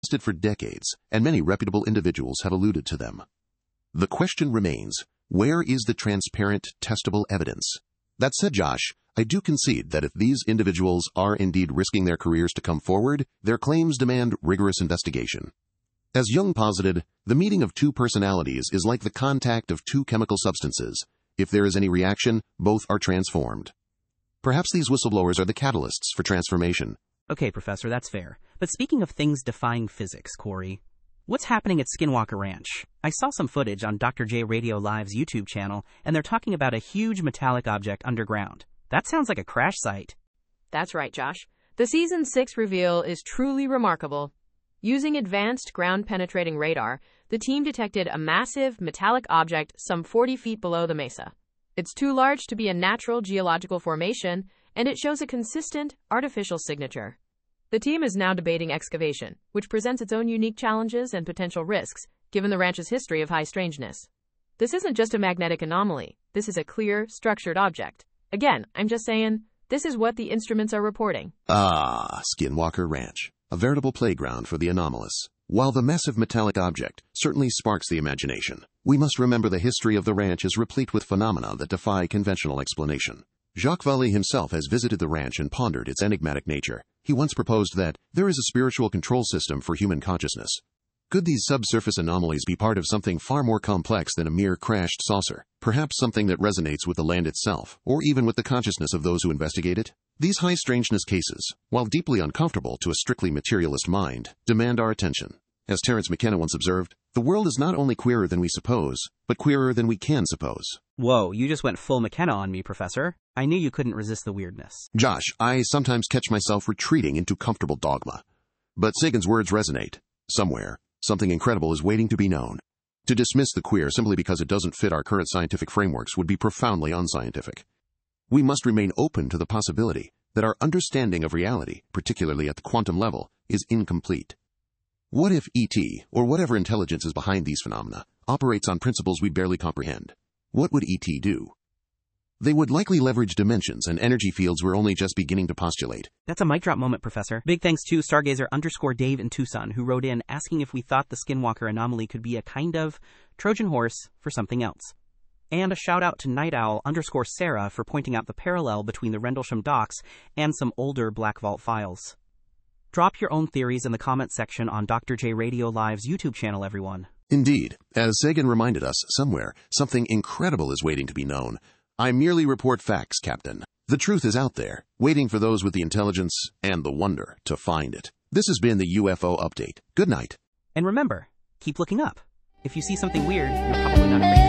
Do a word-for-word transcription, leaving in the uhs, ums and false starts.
existed for decades, and many reputable individuals have alluded to them. The question remains, where is the transparent, testable evidence? That said, Josh, I do concede that if these individuals are indeed risking their careers to come forward, their claims demand rigorous investigation. As Jung posited, the meeting of two personalities is like the contact of two chemical substances. If there is any reaction, both are transformed. Perhaps these whistleblowers are the catalysts for transformation. Okay, Professor, that's fair. But speaking of things defying physics, Corey, what's happening at Skinwalker Ranch? I saw some footage on Doctor J Radio Live's YouTube channel, and they're talking about a huge metallic object underground. That sounds like a crash site. That's right, Josh. The Season six reveal is truly remarkable. Using advanced ground-penetrating radar, the team detected a massive metallic object some forty feet below the mesa. It's too large to be a natural geological formation, and it shows a consistent, artificial signature. The team is now debating excavation, which presents its own unique challenges and potential risks, given the ranch's history of high strangeness. This isn't just a magnetic anomaly. This is a clear, structured object. Again, I'm just saying, this is what the instruments are reporting. Ah, Skinwalker Ranch, a veritable playground for the anomalous. While the massive metallic object certainly sparks the imagination, we must remember the history of the ranch is replete with phenomena that defy conventional explanation. Jacques Vallée himself has visited the ranch and pondered its enigmatic nature. He once proposed that there is a spiritual control system for human consciousness. Could these subsurface anomalies be part of something far more complex than a mere crashed saucer? Perhaps something that resonates with the land itself, or even with the consciousness of those who investigate it? These high strangeness cases, while deeply uncomfortable to a strictly materialist mind, demand our attention. As Terence McKenna once observed, the world is not only queerer than we suppose, but queerer than we can suppose. Whoa, you just went full McKenna on me, Professor. I knew you couldn't resist the weirdness. Josh, I sometimes catch myself retreating into comfortable dogma. But Sagan's words resonate. Somewhere, something incredible is waiting to be known. To dismiss the queer simply because it doesn't fit our current scientific frameworks would be profoundly unscientific. We must remain open to the possibility that our understanding of reality, particularly at the quantum level, is incomplete. What if E T, or whatever intelligence is behind these phenomena, operates on principles we barely comprehend? What would E T do? They would likely leverage dimensions and energy fields we're only just beginning to postulate. That's a mic drop moment, Professor. Big thanks to Stargazer underscore Dave in Tucson, who wrote in asking if we thought the Skinwalker anomaly could be a kind of Trojan horse for something else. And a shout out to Night Owl underscore Sarah for pointing out the parallel between the Rendlesham docks and some older Black Vault files. Drop your own theories in the comment section on Doctor J Radio Live's YouTube channel, everyone. Indeed, as Sagan reminded us, somewhere, something incredible is waiting to be known. I merely report facts, Captain. The truth is out there, waiting for those with the intelligence and the wonder to find it. This has been the U F O Update. Good night. And remember, keep looking up. If you see something weird, you're probably not crazy.